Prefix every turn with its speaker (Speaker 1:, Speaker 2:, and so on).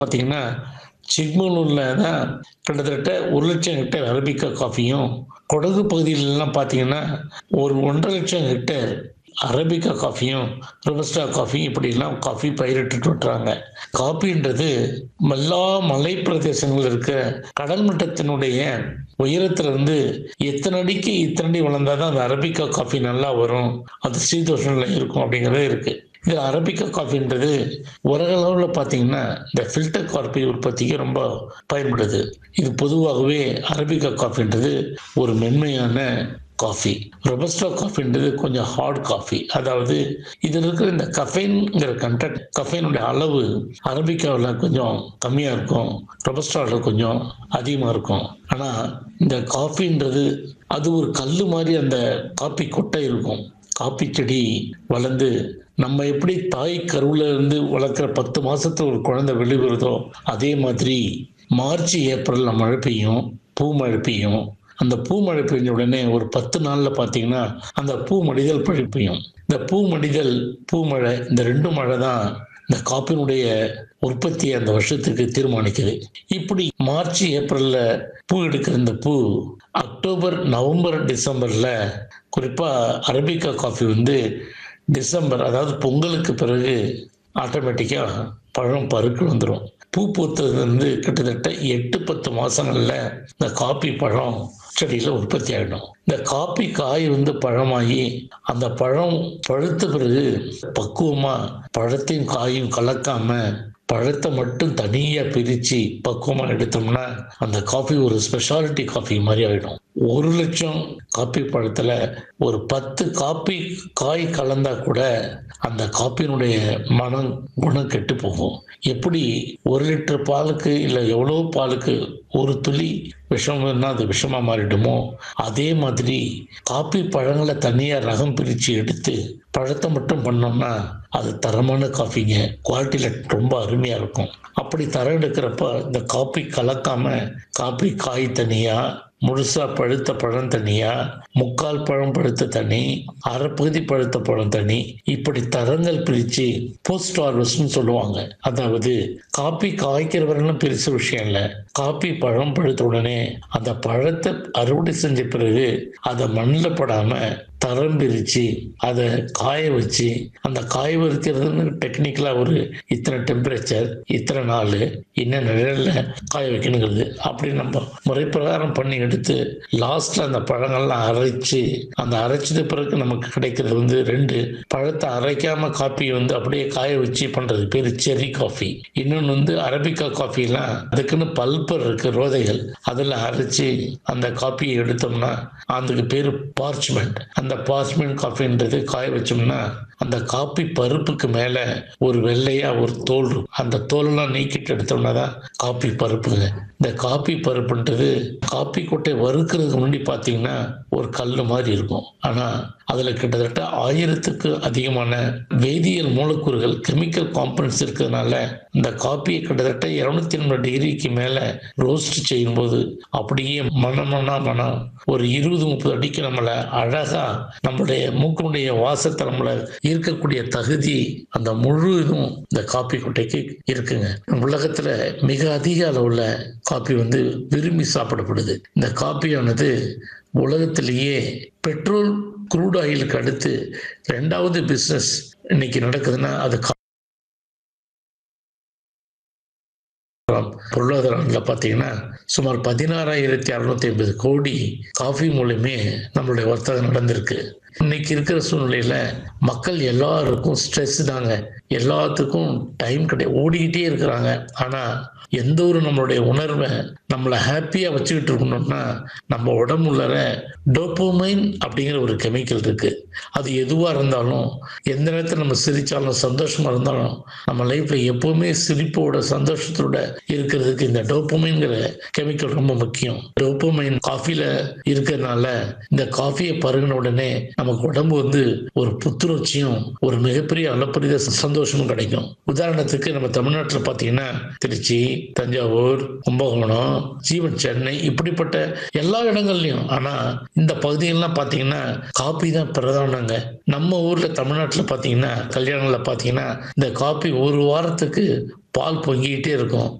Speaker 1: பார்த்தீங்கன்னா, சிக்மங்களூர்ல தான் கிட்டத்தட்ட 1,00,000 ஹெக்டேர் அரபிக்கா காஃபியும், கொடகு பகுதியிலலாம் பார்த்தீங்கன்னா, ஒரு 1,50,000 ஹெக்டேர் அரபிக்கா காஃபியும், ரோபஸ்டா காஃபி இப்படிலாம் காஃபி பயிரிட்டுட்டு வர்றாங்க. காஃபின்றது எல்லா மலை பிரதேசங்கள்ல இருக்க கடல் மட்டத்தினுடைய உயரத்திலிருந்து எத்தன அடிக்கு இத்தன அடி வளர்ந்தா தான் அந்த அரபிக்கா காஃபி நல்லா வரும். அது சீதோஷ்ணம்ல இருக்கும் அப்படிங்கிறது இருக்கு. இது அரபிக்கா காஃபின்றது உலகளவுல பார்த்தீங்கன்னா, இந்த ஃபில்டர் காஃபி உற்பத்திக்கு ரொம்ப பயன்படுது. இது பொதுவாகவே அரபிக்கா காஃபின்றது ஒரு மென்மையான காஃபி. ரொபஸ்டா காஃபின்றது கொஞ்சம் ஹார்ட் காஃபி. அதாவது இதில இருக்கிற இந்த கஃபைன்ங்கிற கன்டென்ட் கஃபைனுடைய அளவு அரபிக்காவுல கொஞ்சம் கம்மியா இருக்கும். ரொபஸ்டால கொஞ்சம் அதிகமா இருக்கும். ஆனா, இந்த காஃபின்றது அது ஒரு கல்லு மாரி அந்த காப்பி கொட்டை இருக்கும். காப்பி செடி வளர்ந்து நம்ம எப்படி தாய் கருவுல இருந்து வளர்க்குற 10 மாசத்துல ஒரு குழந்தை வெளிவருதோ, அதே மாதிரி மார்ச், ஏப்ரல்ல மழை பெய்யும். பூ மழை பெய்யும். அந்த பூ மழை பெஞ்ச உடனே ஒரு 10 நாள்ல பார்த்தீங்கன்னா, அந்த பூ மடிதல் பெய்யும். இந்த பூ மடிதல், பூ மழை இந்த 2 மழை தான் இந்த காப்பியினுடைய உற்பத்திய அந்த வருஷத்துக்கு தீர்மானிக்குது. இப்படி மார்ச், ஏப்ரல்ல பூ எடுக்கிற இந்த பூ, அக்டோபர், நவம்பர், டிசம்பர்ல குறிப்பா அரபிக்கா காஃபி வந்து டிசம்பர் அதாவது பொங்கலுக்கு பிறகு ஆட்டோமேட்டிக்கா பழம் பருக்கு வந்துரும். பூ பூத்தது வந்து கிட்டத்தட்ட 8, 10 மாசங்கள்ல இந்த காப்பி பழம் செடியில உற்பத்தி ஆயிடும். இந்த காப்பி காய் வந்து பழமாகி, அந்த பழம் பழுத்த பிறகு பக்குவமா பழத்தையும் காயும் கலக்காம பழத்தை மட்டும் தனியா பிரிச்சு பக்குவமா எடுத்தோம்னா, அந்த காஃபி ஒரு ஸ்பெஷாலிட்டி காஃபி மாரி ஆயிடும். 1,00,000 காப்பி பழத்துல ஒரு 10 காப்பி காய் கலந்தா கூட அந்த காப்பியினுடைய மனம், குணம் கெட்டு போகும். எப்படி 1 லிட்டர் பாலுக்கு இல்ல எவ்வளோ பாலுக்கு ஒரு துளி விஷம்னா அது விஷமா மாறிடுமோ, அதே மாதிரி காப்பி பழங்கள தனியா ரகம் பிரிச்சு எடுத்து பழத்தை மட்டும் பண்ணோம்னா, அது தரமான காஃபிங்க. குவாலிட்டியில ரொம்ப அருமையா இருக்கும். அப்படி தரம் எடுக்கிறப்ப இந்த காப்பி கலக்காம காப்பி காய் தனியா, முழுசா பழுத்த பழம் தனியா, முக்கால் பழம் பழுத்த தனி, அரை பகுதி பழுத்த பழம் தனி, இப்படி தரங்கள் பிரிச்சு போஸ்ட் ஹார்வெஸ்ட்னு சொல்லுவாங்க. அதாவது காப்பி காய்க்கிற வரையிலும் பெருசு விஷயம் இல்லை. காப்பி பழம் பழுத்த உடனே அந்த பழத்தை அறுவடை செஞ்ச பிறகு அதை மண்ணில் படாம தரம் பிரிச்சு அதை காய வச்சு, அந்த காய வைக்கிறதுன்னு டெக்னிக்கலா ஒரு இத்தனை டெம்பரேச்சர், இத்தனை நாள், இன்னும் நிழல்ல காய வைக்கணுங்கிறது அப்படி நம்ம முறை பிரகாரம் பண்ணி எடுத்து லாஸ்ட்ல அந்த பழங்கள்லாம் அரைச்சு, அந்த அரைச்சது பிறகு நமக்கு கிடைக்கிறது வந்து 2 பழத்தை அரைக்காம காப்பியை வந்து அப்படியே காய வச்சு பண்றது பேரு செர்ரி காஃபி. இன்னொன்று வந்து அரபிக்கா காஃபிலாம் அதுக்குன்னு பல்பர் இருக்கு, ரோதைகள், அதில் அரைச்சு அந்த காப்பியை எடுத்தோம்னா அதுக்கு பேரு பார்ச்மெண்ட். அந்த பார்ச்மெண்ட் காஃபின்றது காய வச்சோம்னா அந்த காப்பி பருப்புக்கு மேல ஒரு வெள்ளையா ஒரு தோல் இருக்கும். அந்த தோலெல்லாம் நீக்கிட்டு எடுத்தோம்னா தான் காப்பி பருப்புங்க. இந்த காப்பி பருப்புன்றது காப்பி கொட்டை வறுக்கிறதுக்கு முன்னாடி பார்த்தீங்கன்னா ஒரு கல்லு மாதிரி இருக்கும். ஆனா அதுல கிட்டத்தட்ட 1000க்கு அதிகமான வேதியியல் மூலக்கூறுகள், கெமிக்கல் காம்பனன்ட்ஸ் இருக்கிறதுனால இந்த காப்பியை கிட்டத்தட்ட 280 டிகிரிக்கு மேல ரோஸ்ட் செய்யும்போது அப்படியே மனம் ஒரு 20-30 அடிக்கு நம்மளை அழகா நம்மளுடைய மூக்கினுடைய வாசத்தை நம்மளை இருக்கக்கூடிய தகுதி அந்த முழு இதுவும் இந்த காப்பி கொட்டைக்கு இருக்குங்க. உலகத்துல மிக அதிக அளவுல காப்பி வந்து விரும்பி சாப்பிடப்படுது. இந்த காப்பியானது உலகத்திலேயே பெட்ரோல், க்ரூட் ஆயிலுக்கு அடுத்து 2வது பிசினஸ் இன்னைக்கு நடக்குதுன்னா அது பொருளாதாரத்தில் பார்த்தீங்கன்னா சுமார் 16,650 கோடி காஃபி மூலமே நம்மளுடைய வர்த்தகம் நடந்திருக்கு. இன்னைக்கு இருக்கிற சூழ்நிலையில மக்கள் எல்லாருக்கும் ஸ்ட்ரெஸ் தாங்க. எல்லாத்துக்கும் டைம் கிடையாது, ஓடிக்கிட்டே இருக்கிறாங்க. ஆனா எந்த ஒரு நம்மளுடைய உணர்வை நம்மளை ஹாப்பியா வச்சுக்கிட்டு இருக்கணும்னா நம்ம உடம்புல டோபமைன் அப்படிங்கிற ஒரு கெமிக்கல் இருக்கு. அது எதுவா இருந்தாலும், எந்த நேரத்தில் நம்ம சிரிச்சாலும், சந்தோஷமா இருந்தாலும், நம்ம லைஃப்ல எப்பவுமே சிரிப்போட சந்தோஷத்தோட இருக்கிறதுக்கு இந்த டோபமைன்ங்கிற கெமிக்கல் ரொம்ப முக்கியம். டோபமைன் காஃபில இருக்கிறதுனால இந்த காஃபியை பருகின உடனே நமக்கு உடம்பு வந்து ஒரு புத்துணர்ச்சியும் ஒரு மிகப்பெரிய அளப்பரிய சந்தோஷமும் கிடைக்கும். உதாரணத்துக்கு நம்ம தமிழ்நாட்டில் பார்த்தீங்கன்னா திருச்சி, தஞ்சாவூர், கும்பகோணம், ஜீவன், சென்னை இப்படிப்பட்ட எல்லா இடங்கள்லயும், ஆனா இந்த பகுதிகள்லாம் பார்த்தீங்கன்னா காப்பி தான் பிரதானங்க. நம்ம ஊர்ல தமிழ்நாட்டில் பார்த்தீங்கன்னா கல்யாணங்கள்ல பார்த்தீங்கன்னா இந்த காப்பி ஒரு வாரத்துக்கு பால் பொங்கிக்கிட்டே இருக்கும்.